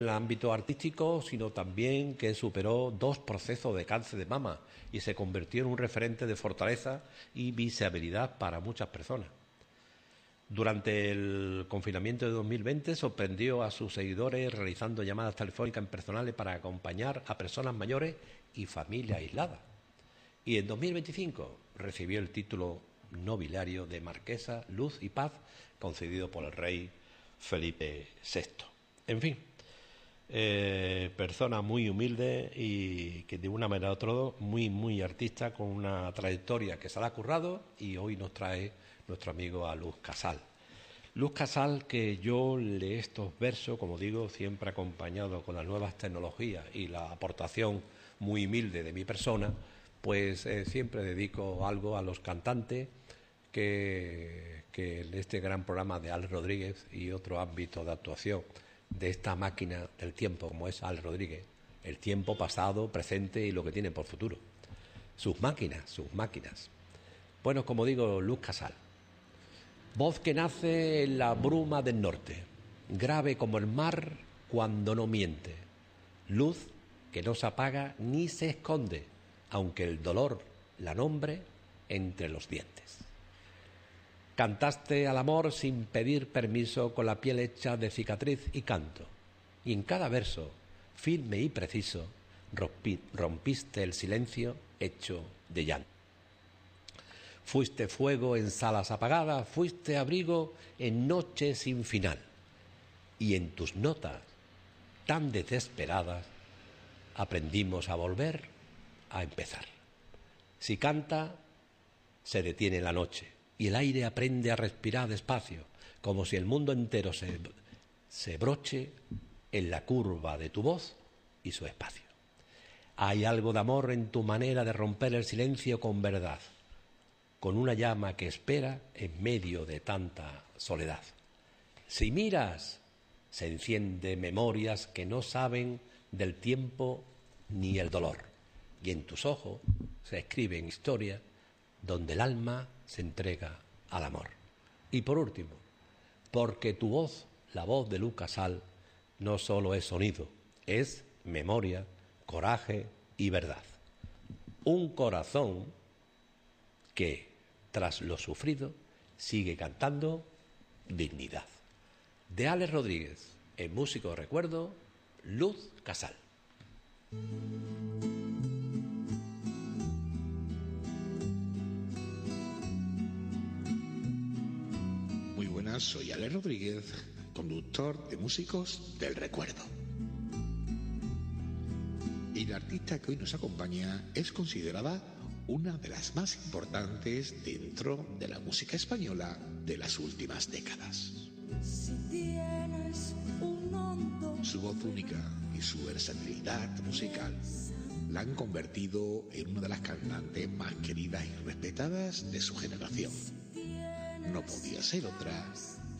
en el ámbito artístico, sino también que superó 2 procesos de cáncer de mama y se convirtió en un referente de fortaleza y visibilidad para muchas personas. Durante el confinamiento de 2020 sorprendió a sus seguidores realizando llamadas telefónicas personales para acompañar a personas mayores y familias aisladas. Y en 2025 recibió el título nobiliario de Marquesa Luz y Paz, concedido por el rey Felipe VI. En fin, persona muy humilde y que de una manera u otra muy artista, con una trayectoria que se la ha currado, y hoy nos trae nuestro amigo a Luz Casal. Luz Casal, que yo leí estos versos, como digo, siempre acompañado con las nuevas tecnologías y la aportación muy humilde de mi persona, pues siempre dedico algo a los cantantes que en este gran programa de Alex Rodríguez y otro ámbito de actuación de esta máquina del tiempo como es Alex Rodríguez, el tiempo pasado, presente y lo que tiene por futuro. Sus máquinas. Bueno, como digo, Luz Casal. Voz que nace en la bruma del norte, grave como el mar cuando no miente. Luz que no se apaga ni se esconde, aunque el dolor la nombre entre los dientes. Cantaste al amor sin pedir permiso, con la piel hecha de cicatriz y canto, y en cada verso, firme y preciso, rompiste el silencio hecho de llanto. Fuiste fuego en salas apagadas, fuiste abrigo en noches sin final, y en tus notas tan desesperadas aprendimos a volver a empezar. Si canta, se detiene la noche y el aire aprende a respirar despacio, como si el mundo entero se broche en la curva de tu voz y su espacio. Hay algo de amor en tu manera de romper el silencio con verdad, con una llama que espera en medio de tanta soledad. Si miras, se enciende memorias que no saben del tiempo ni el dolor, y en tus ojos se escriben historias donde el alma se entrega al amor. Y por último, porque tu voz, la voz de Luz Casal, no solo es sonido, es memoria, coraje y verdad. Un corazón que, tras lo sufrido, sigue cantando dignidad. De Alex Rodríguez, en Músico Recuerdo, Luz Casal. Muy buenas, soy Alex Rodríguez, conductor de Músicos del Recuerdo. Y la artista que hoy nos acompaña es considerada una de las más importantes dentro de la música española de las últimas décadas. Su voz única y su versatilidad musical la han convertido en una de las cantantes más queridas y respetadas de su generación. No podía ser otra